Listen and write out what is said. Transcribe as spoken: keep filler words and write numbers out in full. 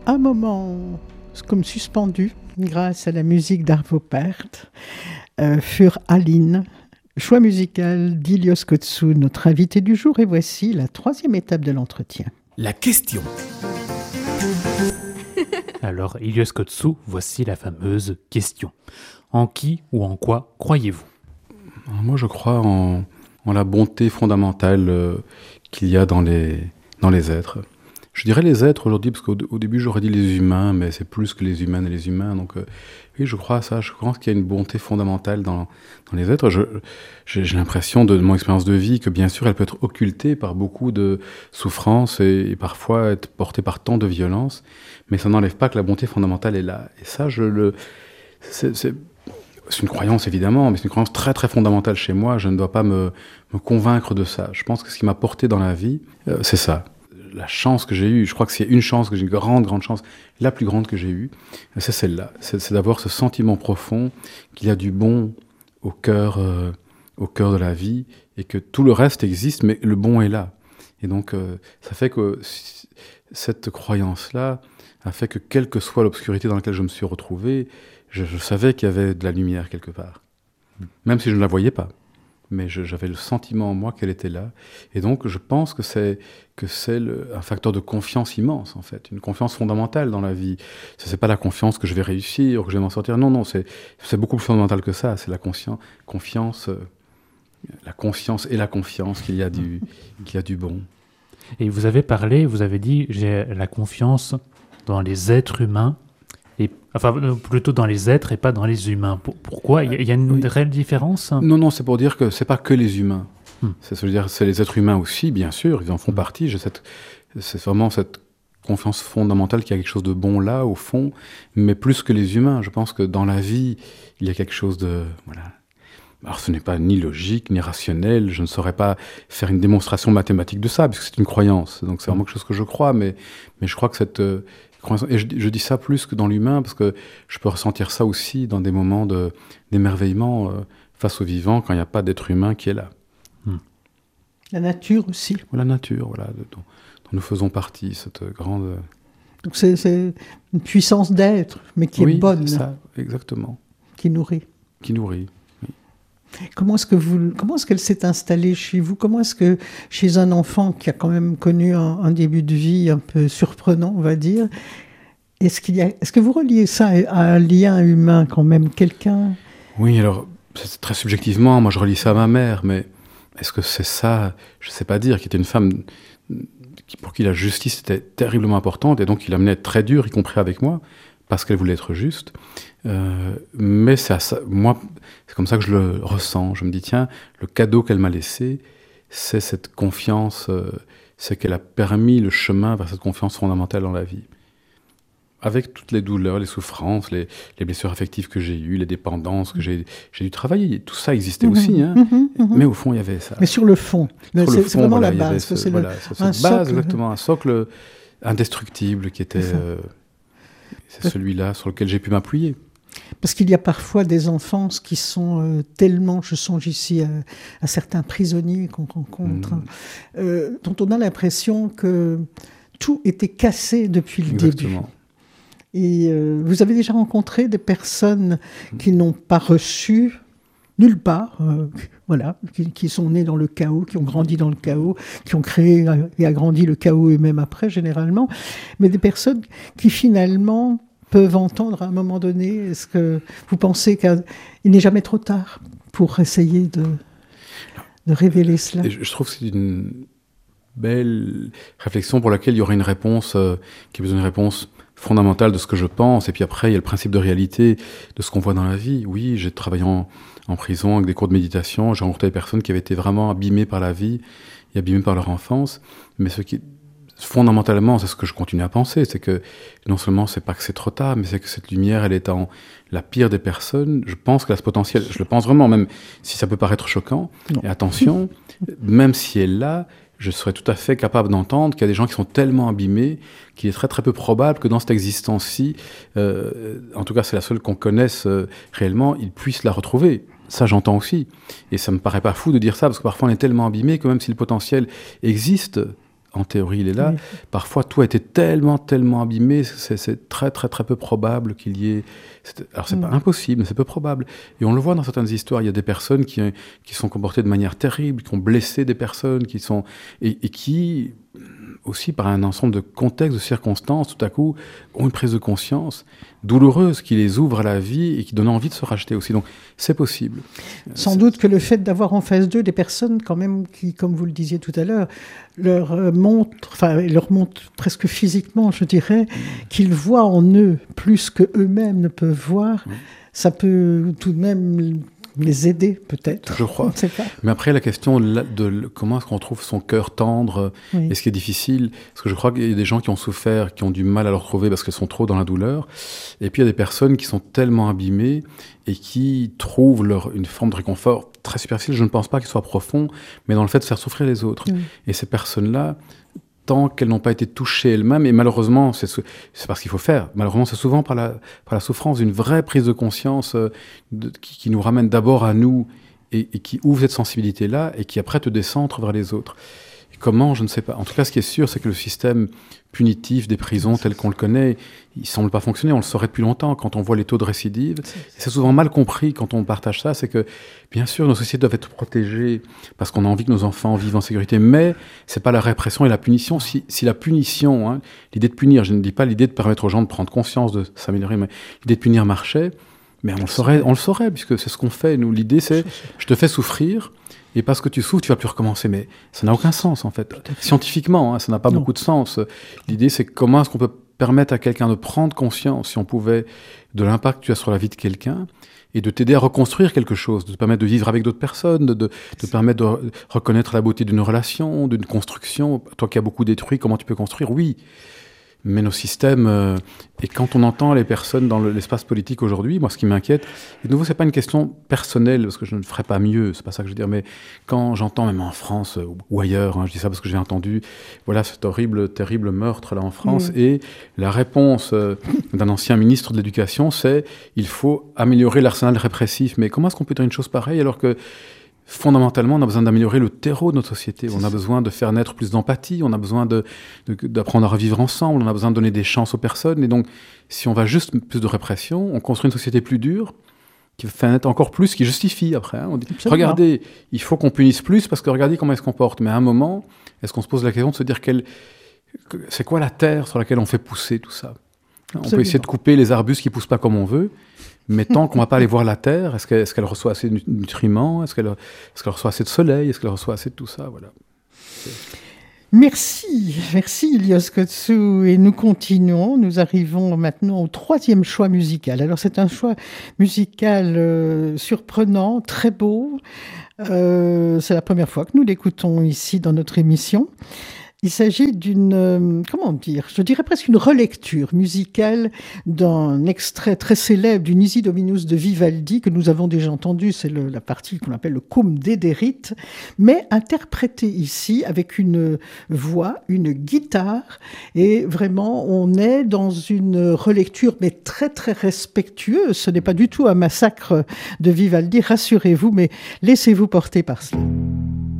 un moment comme suspendu grâce à la musique d'Arvo Pärt euh, furent Aline, choix musical d'Ilios Kotsou, notre invité du jour. Et voici la troisième étape de l'entretien. La question. Alors, Ilios Kotsou, voici la fameuse question. En qui ou en quoi croyez-vous ? Moi, je crois en, en la bonté fondamentale euh, qu'il y a dans les, dans les êtres. Je dirais les êtres aujourd'hui, parce qu'au au début, j'aurais dit les humains, mais c'est plus que les humaines et les humains. Donc, euh, oui, je crois à ça. Je pense qu'il y a une bonté fondamentale dans, dans les êtres. Je, j'ai, j'ai l'impression de, de mon expérience de vie que, bien sûr, elle peut être occultée par beaucoup de souffrances et, et parfois être portée par tant de violence. Mais ça n'enlève pas que la bonté fondamentale est là. Et ça, je le... C'est, c'est, c'est une croyance, évidemment, mais c'est une croyance très, très fondamentale chez moi. Je ne dois pas me, me convaincre de ça. Je pense que ce qui m'a porté dans la vie, euh, c'est ça. La chance que j'ai eue, je crois que c'est une chance, que j'ai une grande, grande chance, la plus grande que j'ai eue, c'est celle-là. C'est, c'est d'avoir ce sentiment profond qu'il y a du bon au cœur, euh, au cœur de la vie et que tout le reste existe, mais le bon est là. Et donc, euh, ça fait que cette croyance-là a fait que, quelle que soit l'obscurité dans laquelle je me suis retrouvé, je, je savais qu'il y avait de la lumière quelque part. Même si je ne la voyais pas. Mais je, j'avais le sentiment en moi qu'elle était là. Et donc, je pense que c'est, que c'est le, un facteur de confiance immense, en fait. Une confiance fondamentale dans la vie. Ce n'est pas la confiance que je vais réussir, que je vais m'en sortir. Non, non, c'est, c'est beaucoup plus fondamental que ça. C'est la conscience, confiance, euh, la conscience et la confiance qu'il y a du, qu'il y a du bon. Et vous avez parlé, vous avez dit, j'ai la confiance dans les êtres humains, et, enfin plutôt dans les êtres et pas dans les humains. Pour, pourquoi ? Il y, y a une oui. réelle différence ? Non, non, c'est pour dire que c'est pas que les humains. Hmm. C'est, c'est, dire, c'est les êtres humains aussi, bien sûr, ils en font partie. J'ai cette, c'est vraiment cette confiance fondamentale qu'il y a quelque chose de bon là, au fond, mais plus que les humains. Je pense que dans la vie, il y a quelque chose de... Voilà. Alors ce n'est pas ni logique, ni rationnel, je ne saurais pas faire une démonstration mathématique de ça, puisque c'est une croyance. Donc c'est vraiment quelque chose que je crois, mais, mais je crois que cette... Euh, Et je, je dis ça plus que dans l'humain, parce que je peux ressentir ça aussi dans des moments de, d'émerveillement euh, face au vivant, quand il n'y a pas d'être humain qui est là. Hmm. La nature aussi. La nature, voilà, dont, dont nous faisons partie, cette grande... Donc c'est, c'est une puissance d'être, mais qui oui, est bonne. C'est ça, exactement. Qui nourrit. Qui nourrit. Comment est-ce que vous, comment est-ce qu'elle s'est installée chez vous ? Comment est-ce que chez un enfant qui a quand même connu un, un début de vie un peu surprenant, on va dire, est-ce qu'il y a, est-ce que vous reliez ça à un lien humain quand même, quelqu'un ? Oui, alors c'est très subjectivement. Moi, je relie ça à ma mère, mais est-ce que c'est ça ? Je ne sais pas dire. Qui était une femme qui, pour qui la justice était terriblement importante et donc il amenait très dur, y compris avec moi, parce qu'elle voulait être juste. Euh, mais c'est à ça, moi, c'est comme ça que je le ressens. Je me dis, tiens, le cadeau qu'elle m'a laissé, c'est cette confiance, euh, c'est qu'elle a permis le chemin vers cette confiance fondamentale dans la vie. Avec toutes les douleurs, les souffrances, les, les blessures affectives que j'ai eues, les dépendances que j'ai, j'ai dû travailler, tout ça existait mmh, aussi. Hein. Mmh, mmh. Mais au fond, il y avait ça. Mais sur le fond, sur le c'est, fond, c'est vraiment voilà, la base. Ce, c'est voilà, le, c'est cette base, socle. Exactement, un socle indestructible qui était... C'est celui-là sur lequel j'ai pu m'appuyer. Parce qu'il y a parfois des enfances qui sont euh, tellement, je songe ici à, à certains prisonniers qu'on rencontre, mmh. euh, dont on a l'impression que tout était cassé depuis le Exactement. début. Et euh, vous avez déjà rencontré des personnes qui n'ont pas reçu nulle part, euh, voilà, qui, qui sont nées dans le chaos, qui ont grandi dans le chaos, qui ont créé et agrandi le chaos eux-mêmes après, généralement, mais des personnes qui finalement peuvent entendre à un moment donné. Est-ce que vous pensez qu'il n'est jamais trop tard pour essayer de, de révéler cela ? Je trouve que c'est une belle réflexion pour laquelle il y aurait une réponse euh, qui a besoin d'une réponse fondamentale de ce que je pense, et puis après il y a le principe de réalité de ce qu'on voit dans la vie. Oui, j'ai travaillé en, en prison avec des cours de méditation, j'ai rencontré des personnes qui avaient été vraiment abîmées par la vie et abîmées par leur enfance, mais ce qui fondamentalement, c'est ce que je continue à penser, c'est que non seulement c'est pas que c'est trop tard, mais c'est que cette lumière, elle est en la pire des personnes. Je pense qu'elle a ce potentiel, je le pense vraiment, même si ça peut paraître choquant. Non. Et attention, même si elle l'a, je serais tout à fait capable d'entendre qu'il y a des gens qui sont tellement abîmés qu'il est très très peu probable que dans cette existence-ci, euh, en tout cas c'est la seule qu'on connaisse euh, réellement, ils puissent la retrouver. Ça, j'entends aussi. Et ça me paraît pas fou de dire ça, parce que parfois on est tellement abîmé que même si le potentiel existe en théorie, il est là. Oui. Parfois, tout a été tellement, tellement abîmé, c'est, c'est très, très, très peu probable qu'il y ait... C'est, alors, c'est Mm. pas impossible, mais c'est peu probable. Et on le voit dans certaines histoires. Il y a des personnes qui, qui sont comportées de manière terrible, qui ont blessé des personnes, qui sont... Et, et qui, aussi, par un ensemble de contextes, de circonstances, tout à coup, ont une prise de conscience douloureuse qui les ouvre à la vie et qui donne envie de se racheter aussi. Donc, c'est possible. Sans c'est... doute que le fait d'avoir en face d'eux des personnes, quand même, qui, comme vous le disiez tout à l'heure, leur euh, montrent, enfin, leur montrent presque physiquement, je dirais, mmh. qu'ils voient en eux plus que eux-mêmes ne peuvent voir, mmh. ça peut tout de même les aider, peut-être. Je crois. On ne sait pas. Mais après, la question de, de, de comment est-ce qu'on trouve son cœur tendre, oui. et ce qui est difficile, parce que je crois qu'il y a des gens qui ont souffert, qui ont du mal à le retrouver parce qu'elles sont trop dans la douleur, et puis il y a des personnes qui sont tellement abîmées et qui trouvent leur, une forme de réconfort très superficielle. Je ne pense pas qu'il soit profond, mais dans le fait de faire souffrir les autres. Oui. Et ces personnes-là, tant qu'elles n'ont pas été touchées elles-mêmes, et malheureusement, c'est, c'est parce qu'il faut faire, malheureusement, c'est souvent par la, par la souffrance d'une vraie prise de conscience euh, de, qui, qui nous ramène d'abord à nous et, et qui ouvre cette sensibilité-là et qui après te décentre vers les autres. Et comment, je ne sais pas. En tout cas, ce qui est sûr, c'est que le système punitif des prisons tel qu'on le connaît, il ne semble pas fonctionner. On le saurait depuis longtemps quand on voit les taux de récidive. C'est, c'est souvent mal compris quand on partage ça. C'est que, bien sûr, nos sociétés doivent être protégées parce qu'on a envie que nos enfants vivent en sécurité. Mais ce n'est pas la répression et la punition. Si, si la punition, hein, l'idée de punir, je ne dis pas l'idée de permettre aux gens de prendre conscience, de s'améliorer, mais l'idée de punir marchait, mais on le saurait, on le saurait puisque c'est ce qu'on fait. Nous, l'idée, c'est je te fais souffrir. Et parce que tu souffres, tu vas plus recommencer. Mais ça n'a aucun sens, en fait. Scientifiquement, hein, ça n'a pas non. beaucoup de sens. L'idée, c'est comment est-ce qu'on peut permettre à quelqu'un de prendre conscience, si on pouvait, de l'impact que tu as sur la vie de quelqu'un, et de t'aider à reconstruire quelque chose, de te permettre de vivre avec d'autres personnes, de, de, de te permettre de reconnaître la beauté d'une relation, d'une construction. Toi qui as beaucoup détruit, comment tu peux construire ? Oui. Mais nos systèmes, euh, et quand on entend les personnes dans le, l'espace politique aujourd'hui, moi ce qui m'inquiète, et de nouveau c'est pas une question personnelle, parce que je ne ferais pas mieux, c'est pas ça que je veux dire, mais quand j'entends même en France euh, ou ailleurs, hein, je dis ça parce que j'ai entendu, voilà cet horrible, terrible meurtre là en France, mmh. et la réponse euh, d'un ancien ministre de l'Éducation, c'est il faut améliorer l'arsenal répressif. Mais comment est-ce qu'on peut dire une chose pareille alors que fondamentalement, on a besoin d'améliorer le terreau de notre société. C'est on a ça. besoin de faire naître plus d'empathie, on a besoin de, de, d'apprendre à vivre ensemble, on a besoin de donner des chances aux personnes. Et donc, si on va juste plus de répression, on construit une société plus dure, qui fait naître encore plus, qui justifie après. Hein. On dit, regardez, il faut qu'on punisse plus parce que regardez comment elle se comporte. Mais à un moment, est-ce qu'on se pose la question de se dire quelle, c'est quoi la terre sur laquelle on fait pousser tout ça ? Absolument. On peut essayer de couper les arbustes qui ne poussent pas comme on veut, mais tant qu'on ne va pas aller voir la terre, est-ce qu'elle, est-ce qu'elle reçoit assez de nutriments ? Est-ce qu'elle, est-ce qu'elle reçoit assez de soleil ? Est-ce qu'elle reçoit assez de tout ça ? Voilà. C'est... Merci, merci Ilios Kotsou. Et nous continuons, nous arrivons maintenant au troisième choix musical. Alors c'est un choix musical euh, surprenant, très beau. Euh, c'est la première fois que nous l'écoutons ici dans notre émission. Il s'agit d'une, euh, comment dire, je dirais presque une relecture musicale d'un extrait très célèbre du Nisi Dominus de Vivaldi que nous avons déjà entendu, c'est le, la partie qu'on appelle le Cum Dederit, mais interprété ici avec une voix, une guitare, et vraiment on est dans une relecture mais très très respectueuse. Ce n'est pas du tout un massacre de Vivaldi, rassurez-vous, mais laissez-vous porter par cela.